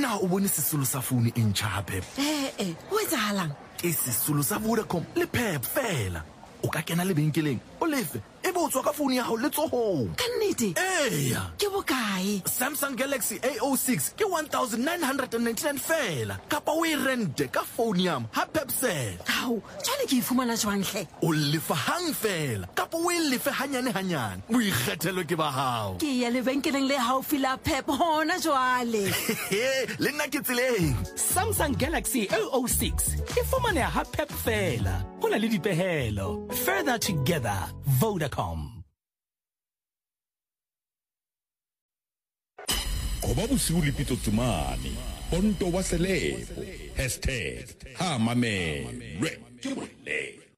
na o bone sesolo sa phone e ntšha ha Pep? O etsahalang? Ke sesolo sa Vodacom le Pep fela. O ka kena lebenkeleng o lefe e bo tswa ka phone ya hao le tsohong. Ka nnete? Eya. Ke bokae? Samsung Galaxy A06 ke 1999 fela. Kapa o e rente ka phone yam ha Pep set. Hao, jwale ke ifumana jwang hle? O lefa hang fela. Kapa o e lefe hanyane hanyane. Boikgethelo ke ba hao. Ke ya lebenkeleng le haufi la Pep hona jwale. Le nna ke tseleng. Samsung Galaxy A06 e fumaneha ha Pep fela. Ho na le dipehelo. Further together, Vodacom. Qoba bosiu le Pitso Tsumane. Ponto wa Selebo. #HaMamele.